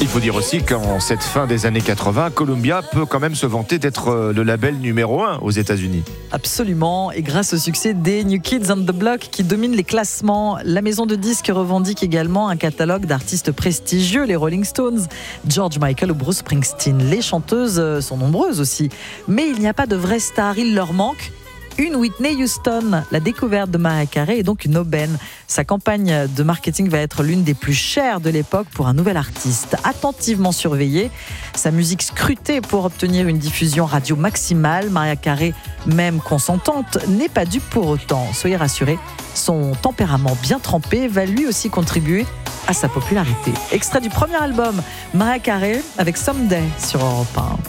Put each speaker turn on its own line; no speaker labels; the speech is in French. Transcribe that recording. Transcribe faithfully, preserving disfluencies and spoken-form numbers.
Il faut dire aussi qu'en cette fin des années quatre-vingts, Columbia peut quand même se vanter d'être le label numéro un aux États-Unis.
Absolument, et grâce au succès des New Kids on the Block qui dominent les classements, la maison de disques revendique également un catalogue d'artistes prestigieux, les Rolling Stones, George Michael ou Bruce Springsteen. Les chanteuses sont nombreuses aussi, mais il n'y a pas de vraie star, il leur manque une Whitney Houston. La découverte de Mariah Carey est donc une aubaine. Sa campagne de marketing va être l'une des plus chères de l'époque pour un nouvel artiste. Attentivement surveillée, sa musique scrutée pour obtenir une diffusion radio maximale, Mariah Carey, même consentante, n'est pas dupe pour autant. Soyez rassurés, son tempérament bien trempé va lui aussi contribuer à sa popularité. Extrait du premier album, Mariah Carey avec Someday sur Europe un.